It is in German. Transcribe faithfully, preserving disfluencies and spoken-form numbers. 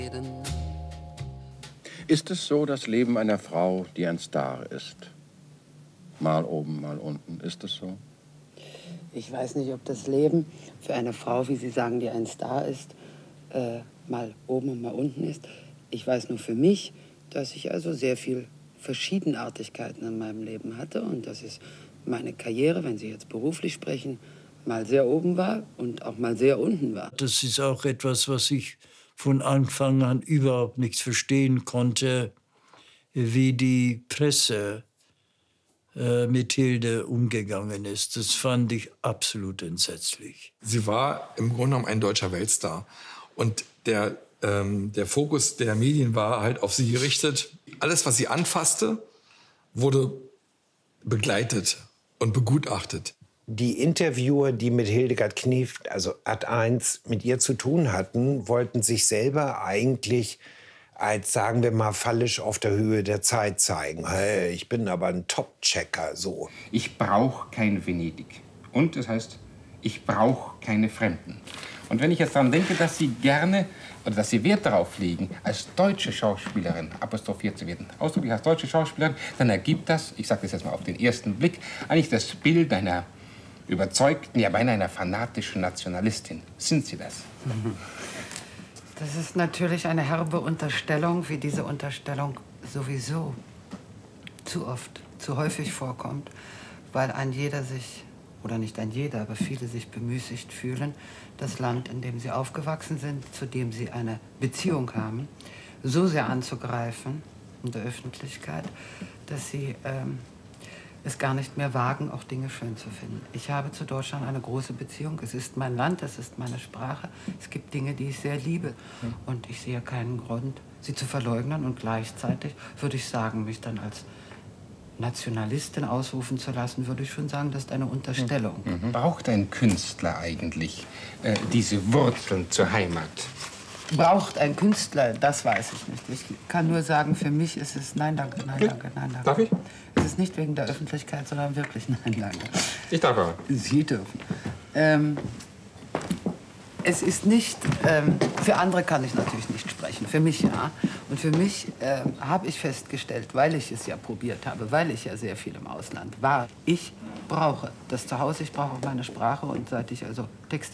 Ist es so das Leben einer Frau, die ein Star ist? Mal oben, mal unten. Ist es so? Ich weiß nicht, ob das Leben für eine Frau, wie Sie sagen, die ein Star ist, äh, mal oben und mal unten ist. Ich weiß nur für mich, dass ich also sehr viel Verschiedenartigkeiten in meinem Leben hatte und dass es meine Karriere, wenn Sie jetzt beruflich sprechen, mal sehr oben war und auch mal sehr unten war. Das ist auch etwas, was ich von Anfang an überhaupt nicht verstehen konnte, wie die Presse äh, mit Hilde umgegangen ist. Das fand ich absolut entsetzlich. Sie war im Grunde genommen ein deutscher Weltstar. Und der, ähm, der Fokus der Medien war halt auf sie gerichtet. Alles, was sie anfasste, wurde begleitet und begutachtet. Die Interviewer, die mit Hildegard Knef, also Ad eins, mit ihr zu tun hatten, wollten sich selber eigentlich als, sagen wir mal, fallisch auf der Höhe der Zeit zeigen. Hey, ich bin aber ein Top-Checker, so. Ich brauche kein Venedig. Und das heißt, ich brauche keine Fremden. Und wenn ich jetzt daran denke, dass Sie gerne oder dass Sie Wert darauf legen, als deutsche Schauspielerin apostrophiert zu werden, ausdrücklich als deutsche Schauspielerin, dann ergibt das, ich sage das jetzt mal auf den ersten Blick, eigentlich das Bild einer überzeugten, ja beinahe einer fanatischen Nationalistin. Sind Sie das? Das ist natürlich eine herbe Unterstellung, wie diese Unterstellung sowieso zu oft, zu häufig vorkommt, weil ein jeder sich, oder nicht ein jeder, aber viele sich bemüßigt fühlen, das Land, in dem sie aufgewachsen sind, zu dem sie eine Beziehung haben, so sehr anzugreifen in der Öffentlichkeit, dass sie ähm, es gar nicht mehr wagen, auch Dinge schön zu finden. Ich habe zu Deutschland eine große Beziehung. Es ist mein Land, es ist meine Sprache. Es gibt Dinge, die ich sehr liebe. Und ich sehe keinen Grund, sie zu verleugnen. Und gleichzeitig würde ich sagen, mich dann als Nationalistin ausrufen zu lassen, würde ich schon sagen, das ist eine Unterstellung. Mhm. Braucht ein Künstler eigentlich äh, diese Wurzeln zur Heimat? Braucht ein Künstler, das weiß ich nicht. Ich kann nur sagen, für mich ist es nein, danke, nein, danke, nein, danke. Darf ich? Es ist nicht wegen der Öffentlichkeit, sondern wirklich nein, danke. Ich darf aber. Sie dürfen. Ähm, es ist nicht, ähm, für andere kann ich natürlich nicht sprechen, für mich ja. Und für mich ähm, habe ich festgestellt, weil ich es ja probiert habe, weil ich ja sehr viel im Ausland war, ich brauche das Zuhause, ich brauche meine Sprache und seit ich also Texte